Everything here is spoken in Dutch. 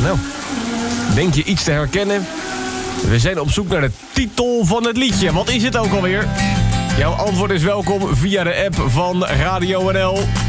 Nou, denk je iets te herkennen? We zijn op zoek naar de titel van het liedje. Wat is het ook alweer? Jouw antwoord is welkom via de app van Radio NL.